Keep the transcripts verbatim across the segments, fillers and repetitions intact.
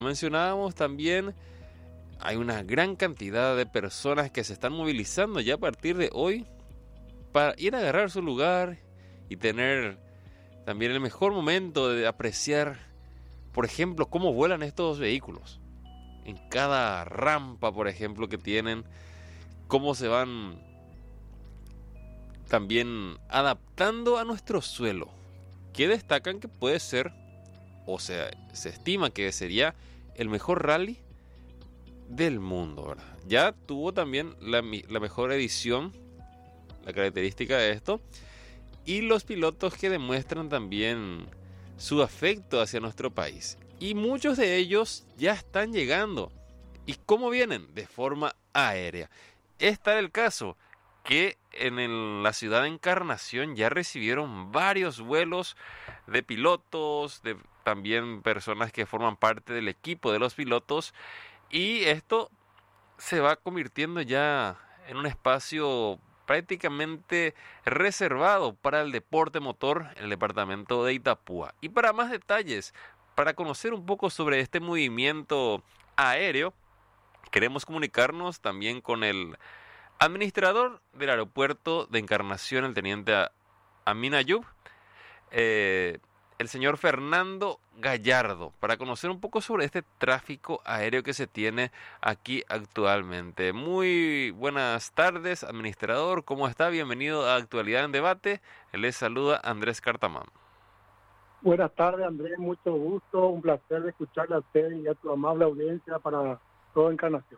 Mencionábamos también, hay una gran cantidad de personas que se están movilizando ya a partir de hoy para ir a agarrar su lugar y tener también el mejor momento de apreciar, por ejemplo, cómo vuelan estos vehículos. En cada rampa, por ejemplo, que tienen, cómo se van también adaptando a nuestro suelo. Que destacan que puede ser, o sea, se estima que sería el mejor rally del mundo, ¿verdad? Ya tuvo también la, la mejor edición, la característica de esto, y los pilotos que demuestran también su afecto hacia nuestro país. Y muchos de ellos ya están llegando. ¿Y cómo vienen? De forma aérea. Es tal el caso que en el, la ciudad de Encarnación ya recibieron varios vuelos de pilotos, de también personas que forman parte del equipo de los pilotos, y esto se va convirtiendo ya en un espacio prácticamente reservado para el deporte motor en el departamento de Itapúa. Y para más detalles, para conocer un poco sobre este movimiento aéreo, queremos comunicarnos también con el administrador del aeropuerto de Encarnación, el teniente Amin Ayub, eh, el señor Fernando Gallardo, para conocer un poco sobre este tráfico aéreo que se tiene aquí actualmente. Muy buenas tardes, administrador, ¿cómo está? Bienvenido a Actualidad en Debate. Les saluda Andrés Cartamán. Buenas tardes, Andrés, mucho gusto, un placer escucharle a usted y a tu amable audiencia para toda Encarnación.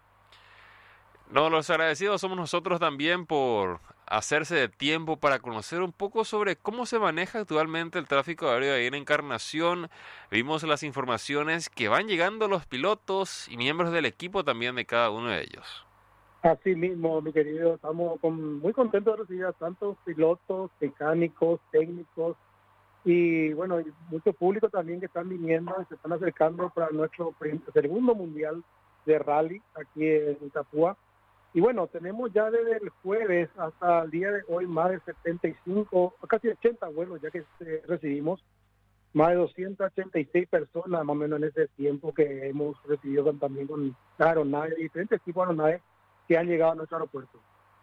No, los agradecidos somos nosotros también por hacerse de tiempo para conocer un poco sobre cómo se maneja actualmente el tráfico aéreo ahí en Encarnación. Vimos las informaciones que van llegando los pilotos y miembros del equipo también de cada uno de ellos. Así mismo, mi querido, estamos con, muy contentos de recibir a tantos pilotos, mecánicos, técnicos y bueno, y mucho público también que están viniendo y se están acercando para nuestro segundo mundial de rally aquí en Itapúa. Y bueno, tenemos ya desde el jueves hasta el día de hoy más de setenta y cinco, casi ochenta vuelos ya que eh, recibimos, más de doscientas ochenta y seis personas más o menos en ese tiempo que hemos recibido con, también con aeronaves, diferentes tipos de aeronaves que han llegado a nuestro aeropuerto.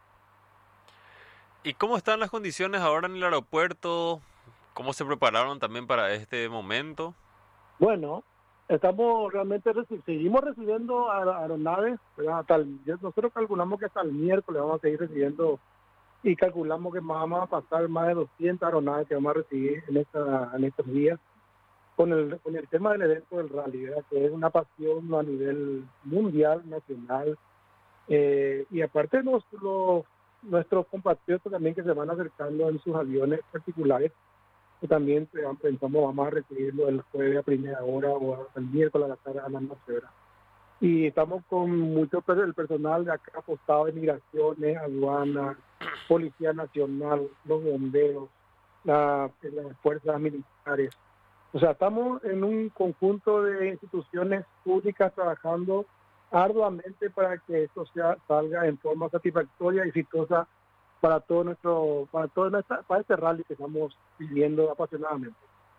¿Y cómo están las condiciones ahora en el aeropuerto? ¿Cómo se prepararon también para este momento? Bueno, estamos realmente, reci- seguimos recibiendo aer- aeronaves, ¿verdad? Hasta el- nosotros calculamos que hasta el miércoles vamos a seguir recibiendo y calculamos que vamos a pasar más de doscientas aeronaves que vamos a recibir en, esta, en estos días con el, con el tema del evento del rally, ¿verdad? Que es una pasión a nivel mundial, nacional, eh, y aparte los, los nuestros compatriotas también que se van acercando en sus aviones particulares, que también pensamos vamos a recibirlo el jueves a primera hora o el miércoles a la tarde a las doce horas. Y estamos con mucho el personal de acá apostado de migraciones, aduanas, Policía Nacional, los bomberos, la, las fuerzas militares. O sea, estamos en un conjunto de instituciones públicas trabajando arduamente para que esto sea, salga en forma satisfactoria y exitosa para todo nuestro, para todo nuestra, para este rally que estamos viviendo apasionadamente.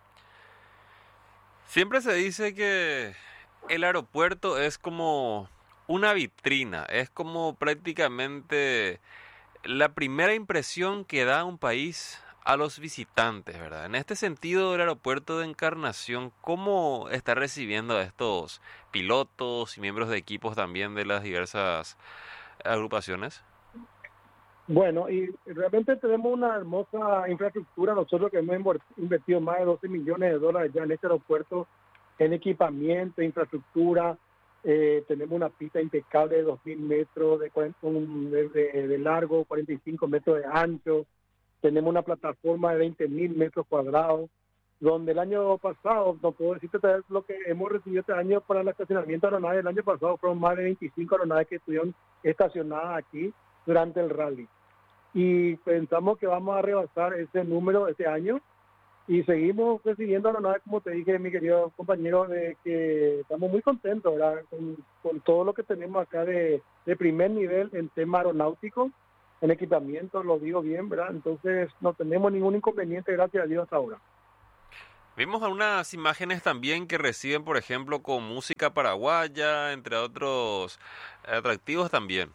Siempre se dice que el aeropuerto es como una vitrina, es como prácticamente la primera impresión que da un país a los visitantes, ¿verdad? En este sentido, el aeropuerto de Encarnación, ¿cómo está recibiendo a estos pilotos y miembros de equipos también de las diversas agrupaciones? Bueno, y realmente tenemos una hermosa infraestructura. Nosotros que hemos invertido más de doce millones de dólares ya en este aeropuerto, en equipamiento, infraestructura. Eh, tenemos una pista impecable de dos mil metros de, de, de, de largo, cuarenta y cinco metros de ancho. Tenemos una plataforma de veinte mil metros cuadrados, donde el año pasado, no puedo decirte lo que hemos recibido este año para el estacionamiento de aeronaves. El año pasado fueron más de veinticinco aeronaves que estuvieron estacionadas aquí durante el rally. Y pensamos que vamos a rebasar ese número este año y seguimos recibiendo aeronaves, como te dije, mi querido compañero, de que estamos muy contentos, ¿verdad? Con, con todo lo que tenemos acá de, de primer nivel en tema aeronáutico, en equipamiento, lo digo bien, ¿verdad? Entonces no tenemos ningún inconveniente, gracias a Dios, hasta ahora. Vimos algunas imágenes también que reciben, por ejemplo, con música paraguaya, entre otros atractivos también.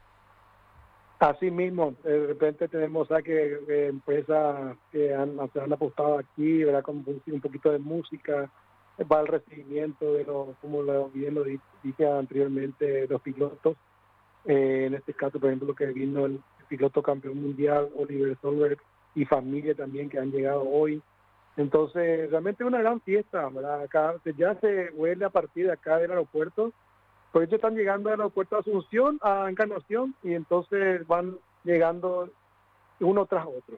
Así mismo, de repente tenemos a que eh, empresas que han, se han apostado aquí, ¿verdad? Con un un poquito de música, eh, para el recibimiento de los, como lo, bien lo di- dije anteriormente, los pilotos. Eh, en este caso, por ejemplo, que vino el piloto campeón mundial, Oliver Solberg, y familia también que han llegado hoy. Entonces, realmente es una gran fiesta, ¿verdad? Acá ya se huele a partir de acá del aeropuerto. Por eso están llegando al aeropuerto de Asunción a Encarnación y entonces van llegando uno tras otro.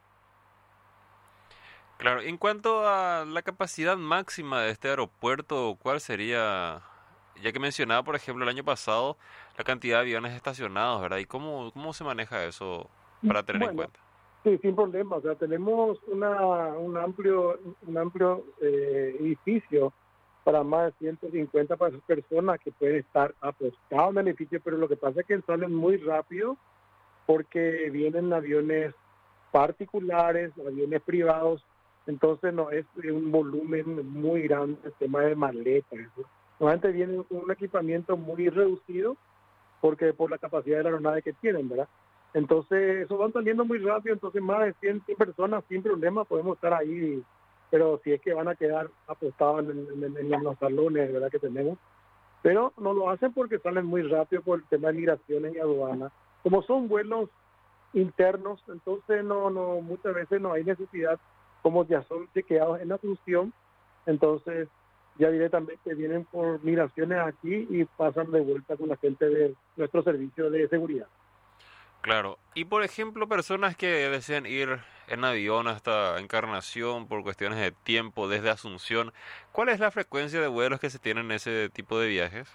Claro, en cuanto a la capacidad máxima de este aeropuerto, ¿cuál sería? Ya que mencionaba, por ejemplo, el año pasado, la cantidad de aviones estacionados, ¿verdad? ¿Y cómo, cómo se maneja eso para tener en Bueno, cuenta? sí, sin problema. O sea, tenemos una, un amplio, un amplio eh, edificio para más de ciento cincuenta pa- personas que pueden estar apostados en el edificio, pero lo que pasa es que salen muy rápido porque vienen aviones particulares, aviones privados, entonces no es un volumen muy grande el tema de maletas. Eso. Normalmente vienen con un equipamiento muy reducido porque por la capacidad de la aeronave que tienen, ¿verdad? Entonces, eso van saliendo muy rápido, entonces más de cien, cien personas sin problema podemos estar ahí, pero si es que van a quedar apostados en, en, en los salones, ¿verdad? Que tenemos, pero no lo hacen porque salen muy rápido por el tema de migraciones y aduanas. Como son vuelos internos, entonces no, no, muchas veces no hay necesidad, como ya son chequeados en la función, entonces ya directamente vienen por migraciones aquí y pasan de vuelta con la gente de nuestro servicio de seguridad. Claro. Y por ejemplo, personas que desean ir en avión hasta Encarnación por cuestiones de tiempo desde Asunción, ¿cuál es la frecuencia de vuelos que se tienen en ese tipo de viajes?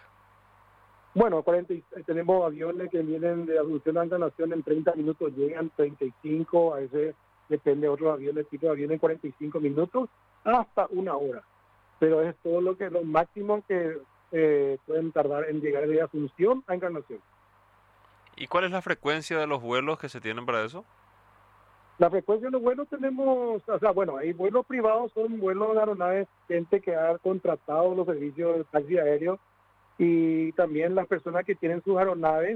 Bueno, cuarenta y- tenemos aviones que vienen de Asunción a Encarnación en treinta minutos, llegan treinta y cinco, a veces depende de otros aviones, tipo de avión en cuarenta y cinco minutos, hasta una hora. Pero es todo lo que lo máximo que eh, pueden tardar en llegar de Asunción a Encarnación. ¿Y cuál es la frecuencia de los vuelos que se tienen para eso? La frecuencia de los vuelos tenemos, o sea, bueno, hay vuelos privados, son vuelos de aeronaves, gente que ha contratado los servicios de taxi aéreo y también las personas que tienen sus aeronaves.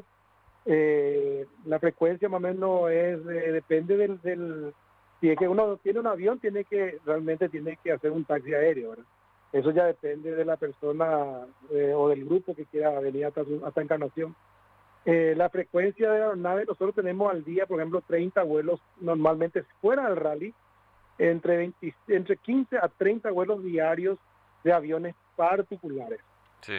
Eh, la frecuencia más o menos es, eh, depende del, del, si es que uno tiene un avión, tiene que, realmente tiene que hacer un taxi aéreo, ¿verdad? Eso ya depende de la persona eh, o del grupo que quiera venir hasta, su, hasta Encarnación. Eh, la frecuencia de aeronaves, nosotros tenemos al día, por ejemplo, treinta vuelos normalmente fuera del rally, entre, veinte, entre quince a treinta vuelos diarios de aviones particulares. Sí.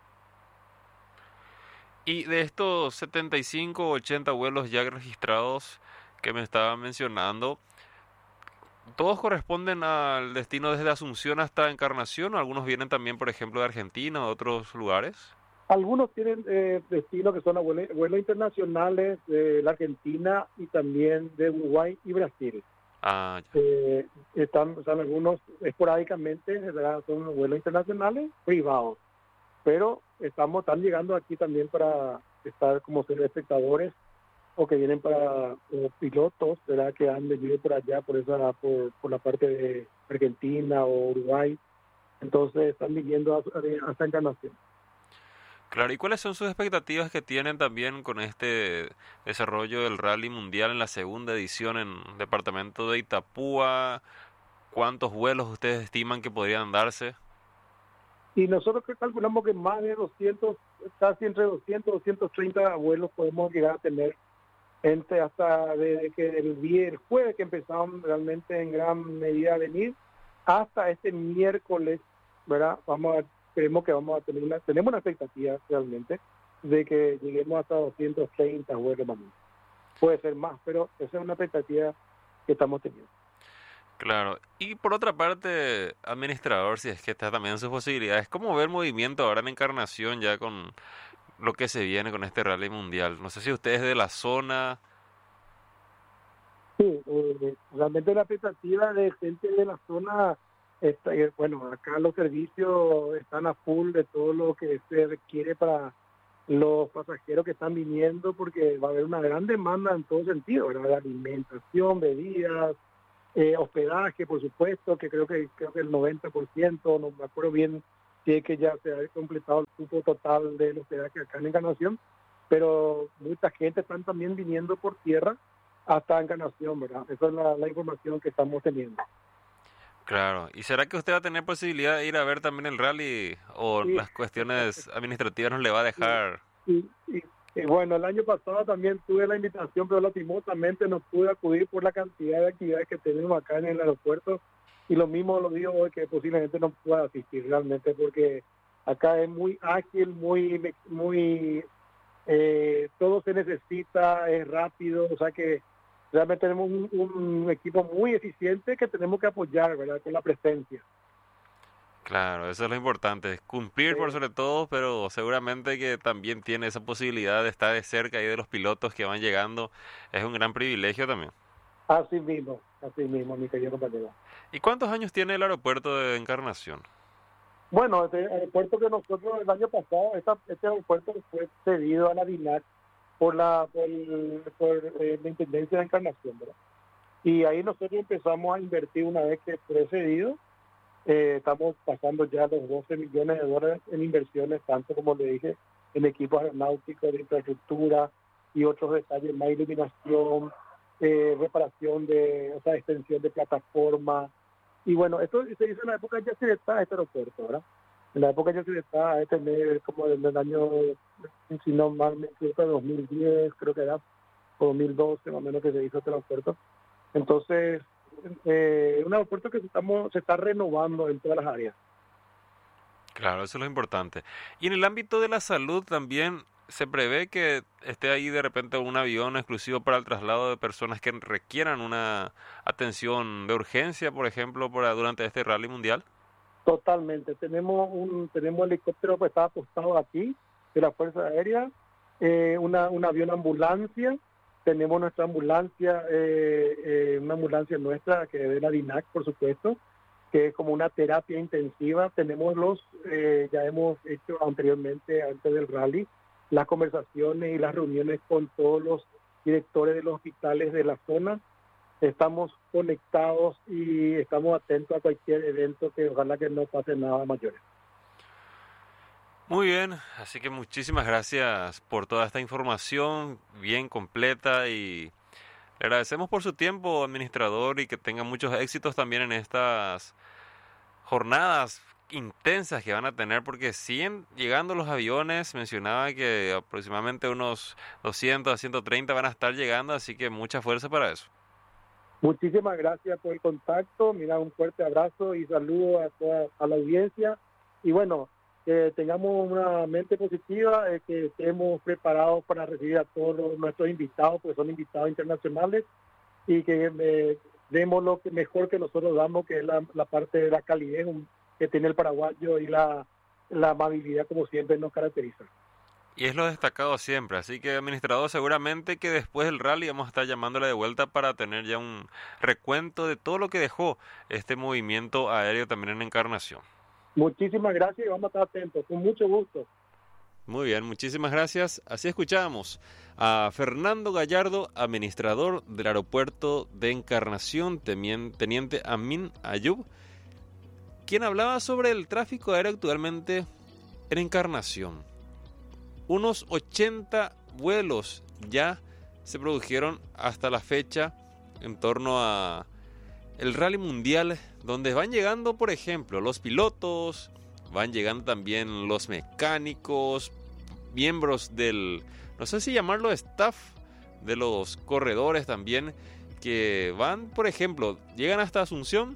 Y de estos setenta y cinco o ochenta vuelos ya registrados que me estaba mencionando, ¿todos corresponden al destino desde Asunción hasta Encarnación? ¿O algunos vienen también, por ejemplo, de Argentina o de otros lugares? Algunos tienen eh, destinos que son a vuelos, vuelos internacionales de la Argentina y también de Uruguay y Brasil. Ah, ya. Eh, están, están algunos esporádicamente, ¿verdad? Son vuelos internacionales privados, pero estamos están llegando aquí también para estar como ser espectadores o que vienen para o pilotos, ¿verdad? Que han venido por allá, por esa, por, por la parte de Argentina o Uruguay, entonces están viniendo a- hasta Encarnación. Claro, ¿y cuáles son sus expectativas que tienen también con este desarrollo del Rally Mundial en la segunda edición en el departamento de Itapúa? ¿Cuántos vuelos ustedes estiman que podrían darse? Y nosotros que calculamos que más de doscientos, casi entre doscientos, doscientos treinta vuelos podemos llegar a tener entre hasta desde que el día, el jueves que empezaron realmente en gran medida a venir, hasta este miércoles, ¿verdad? Vamos a, creemos que vamos a tener una, tenemos una expectativa realmente de que lleguemos hasta doscientos treinta vuelos más. Puede ser más, pero esa es una expectativa que estamos teniendo. Claro, y por otra parte, administrador, si es que está también en sus posibilidades, ¿cómo ver el movimiento ahora en Encarnación ya con lo que se viene con este Rally Mundial? No sé si ustedes de la zona. Sí, eh, realmente la expectativa de gente de la zona, está, eh, bueno, acá los servicios están a full de todo lo que se requiere para los pasajeros que están viniendo, porque va a haber una gran demanda en todo sentido, ¿verdad? De alimentación, bebidas, eh, hospedaje, por supuesto, que creo que creo que el noventa por ciento, no me acuerdo bien si es que ya se ha completado el cupo total del hospedaje acá en Encarnación, pero mucha gente están también viniendo por tierra hasta Encarnación, ¿verdad? Esa es la, la información que estamos teniendo. Claro. ¿Y será que usted va a tener posibilidad de ir a ver también el rally o Sí. las cuestiones administrativas no le va a dejar? Y, y, y bueno, el año pasado también tuve la invitación, pero lastimosamente no pude acudir por la cantidad de actividades que tenemos acá en el aeropuerto. Y lo mismo lo digo hoy, que posiblemente no pueda asistir realmente, porque acá es muy ágil, muy, muy eh, todo se necesita, es rápido, o sea que realmente tenemos un, un equipo muy eficiente que tenemos que apoyar, ¿verdad?, con la presencia. Claro, eso es lo importante, es cumplir por Sí. sobre todo, pero seguramente que también tiene esa posibilidad de estar de cerca ahí de los pilotos que van llegando. Es un gran privilegio también. Así mismo, así mismo, mi querido compañero. ¿Y cuántos años tiene el aeropuerto de Encarnación? Bueno, este aeropuerto que nosotros el año pasado, esta, este aeropuerto fue cedido a la DINAC por la, por, el- por, eh, la Intendencia de Encarnación, ¿verdad? Y ahí nosotros empezamos a invertir una vez que fue cedido. Eh, estamos pasando ya los doce millones de dólares en inversiones, tanto como le dije, en equipos aeronáuticos, de infraestructura y otros detalles, más iluminación, eh, reparación de, o sea, extensión de plataforma. Y bueno, esto se hizo en la época ya se está este aeropuerto, ¿verdad? En la época ya se está, este mes, como en el año, si no mal me equivoco, dos mil diez, creo que era, o dos mil doce, más o menos, que se hizo este aeropuerto. Entonces, eh, un aeropuerto que se, estamos, se está renovando en todas las áreas. Claro, eso es lo importante. Y en el ámbito de la salud también se prevé que esté ahí de repente un avión exclusivo para el traslado de personas que requieran una atención de urgencia, por ejemplo, para, durante este rally mundial. Totalmente. Tenemos un tenemos helicóptero que está apostado aquí, de la Fuerza Aérea, eh, una, un avión ambulancia. Tenemos nuestra ambulancia, eh, eh, una ambulancia nuestra, que es de la DINAC, por supuesto, que es como una terapia intensiva. Tenemos los, eh, ya hemos hecho anteriormente, antes del rally, las conversaciones y las reuniones con todos los directores de los hospitales de la zona. Estamos conectados y estamos atentos a cualquier evento, que ojalá que no pase nada mayores. Muy bien, así que muchísimas gracias por toda esta información bien completa y le agradecemos por su tiempo, administrador, y que tenga muchos éxitos también en estas jornadas intensas que van a tener, porque siguen llegando los aviones. Mencionaba que aproximadamente unos doscientos a ciento treinta van a estar llegando, así que mucha fuerza para eso. Muchísimas gracias por el contacto. Mira, un fuerte abrazo y saludo a toda a la audiencia. Y bueno, que tengamos una mente positiva, eh, que estemos preparados para recibir a todos los, nuestros invitados, porque son invitados internacionales, y que eh, demos lo que mejor que nosotros damos, que es la, la parte de la calidez que tiene el paraguayo y la, la amabilidad, como siempre nos caracteriza. Y es lo destacado siempre, así que administrador, seguramente que después del rally vamos a estar llamándole de vuelta para tener ya un recuento de todo lo que dejó este movimiento aéreo también en Encarnación. Muchísimas gracias y vamos a estar atentos, con mucho gusto. Muy bien, muchísimas gracias. Así escuchamos a Fernando Gallardo, administrador del aeropuerto de Encarnación, teniente Amin Ayub, quien hablaba sobre el tráfico aéreo actualmente en Encarnación. Unos ochenta vuelos ya se produjeron hasta la fecha en torno a el rally mundial, donde van llegando, por ejemplo, los pilotos, van llegando también los mecánicos, miembros del, no sé si llamarlo staff, de los corredores también, que van, por ejemplo, llegan hasta Asunción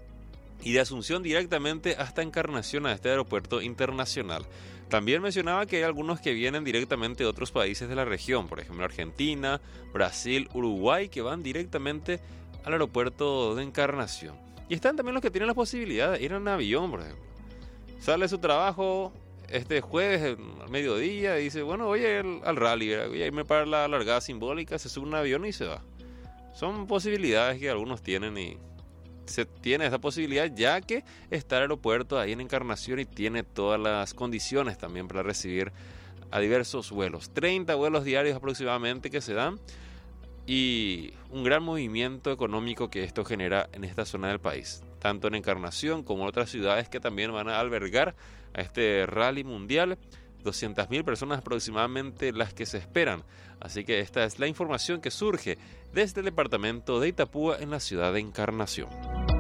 y de Asunción directamente hasta Encarnación, a este aeropuerto internacional. También mencionaba que hay algunos que vienen directamente de otros países de la región, por ejemplo Argentina, Brasil, Uruguay, que van directamente al aeropuerto de Encarnación. Y están también los que tienen la posibilidad de ir en avión, por ejemplo. Sale su trabajo este jueves al mediodía y dice, bueno, voy a ir al rally, voy a irme para la largada simbólica, se sube un avión y se va. Son posibilidades que algunos tienen y se tiene esa posibilidad, ya que está el aeropuerto ahí en Encarnación y tiene todas las condiciones también para recibir a diversos vuelos. treinta vuelos diarios aproximadamente que se dan y un gran movimiento económico que esto genera en esta zona del país, tanto en Encarnación como en otras ciudades que también van a albergar a este rally mundial. doscientas mil personas aproximadamente las que se esperan. Así que esta es la información que surge desde el departamento de Itapúa en la ciudad de Encarnación.